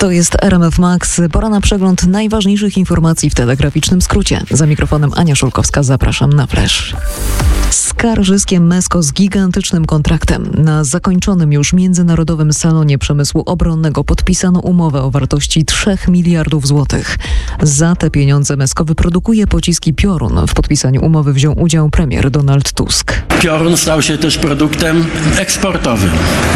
To jest RMF Max. Pora na przegląd najważniejszych informacji w telegraficznym skrócie. Za mikrofonem Ania Szulkowska, zapraszam na Flash. Skarżyskie Mesko z gigantycznym kontraktem. Na zakończonym już Międzynarodowym Salonie Przemysłu Obronnego podpisano umowę o wartości 3 miliardów złotych. Za te pieniądze Mesko wyprodukuje pociski Piorun. W podpisaniu umowy wziął udział premier Donald Tusk. Piorun stał się też produktem eksportowym.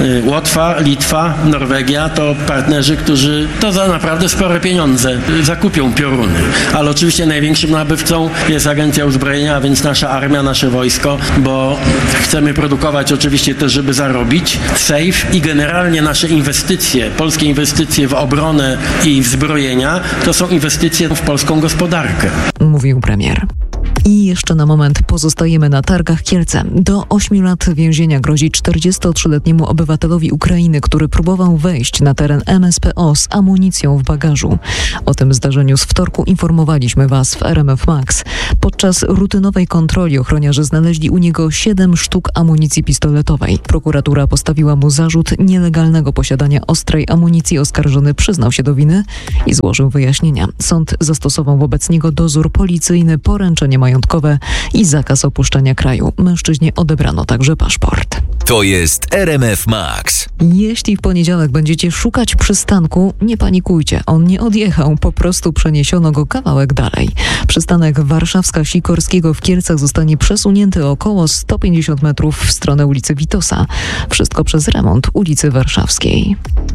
Łotwa, Litwa, Norwegia to partnerzy, którzy to za naprawdę spore pieniądze zakupią Pioruny. Ale oczywiście największym nabywcą jest Agencja Uzbrojenia, a więc nasza armia, nasze wojsko, bo chcemy produkować oczywiście też, żeby zarobić. SAFE i generalnie nasze inwestycje, polskie inwestycje w obronę i w zbrojenia, to są inwestycje w polską gospodarkę. Mówił premier. I jeszcze na moment pozostajemy na targach Kielce. Do 8 lat więzienia grozi 43-letniemu obywatelowi Ukrainy, który próbował wejść na teren MSPO z amunicją w bagażu. O tym zdarzeniu z wtorku informowaliśmy Was w RMF Max. Podczas rutynowej kontroli ochroniarze znaleźli u niego 7 sztuk amunicji pistoletowej. Prokuratura postawiła mu zarzut nielegalnego posiadania ostrej amunicji. Oskarżony przyznał się do winy i złożył wyjaśnienia. Sąd zastosował wobec niego dozór policyjny, poręczenie majątkowe i zakaz opuszczania kraju. Mężczyźnie odebrano także paszport. To jest RMF Max. Jeśli w poniedziałek będziecie szukać przystanku, nie panikujcie. On nie odjechał, po prostu przeniesiono go kawałek dalej. Przystanek Warszawska-Sikorskiego w Kielcach zostanie przesunięty o około 150 metrów w stronę ulicy Witosa. Wszystko przez remont ulicy Warszawskiej.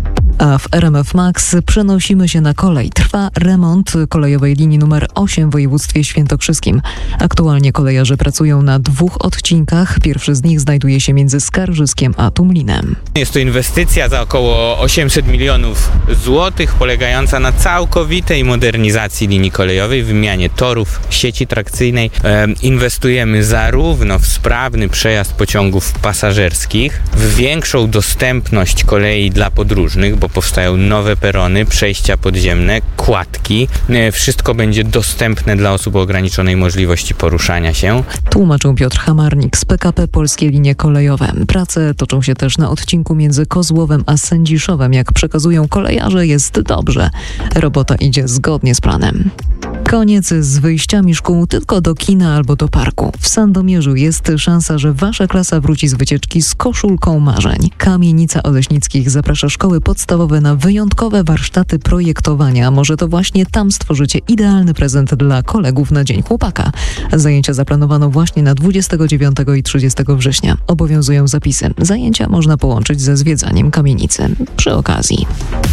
A w RMF Max przenosimy się na kolej. Trwa remont kolejowej linii numer 8 w województwie świętokrzyskim. Aktualnie kolejarze pracują na 2 odcinkach. Pierwszy z nich znajduje się między Skarżyskiem a Tumlinem. Jest to inwestycja za około 800 milionów złotych, polegająca na całkowitej modernizacji linii kolejowej, wymianie torów, sieci trakcyjnej. Inwestujemy zarówno w sprawny przejazd pociągów pasażerskich, w większą dostępność kolei dla podróżnych, bo powstają nowe perony, przejścia podziemne, kładki. Wszystko będzie dostępne dla osób o ograniczonej możliwości poruszania się. Tłumaczył Piotr Hamarnik z PKP Polskie Linie Kolejowe. Prace toczą się też na odcinku między Kozłowem a Sędziszowem. Jak przekazują kolejarze, jest dobrze. Robota idzie zgodnie z planem. Koniec z wyjściami szkół tylko do kina albo do parku. W Sandomierzu jest szansa, że wasza klasa wróci z wycieczki z koszulką marzeń. Kamienica Oleśnickich zaprasza szkoły podstawowe na wyjątkowe warsztaty projektowania. Może to właśnie tam stworzycie idealny prezent dla kolegów na Dzień Chłopaka. Zajęcia zaplanowano właśnie na 29 i 30 września. Obowiązują zapisy. Zajęcia można połączyć ze zwiedzaniem kamienicy przy okazji.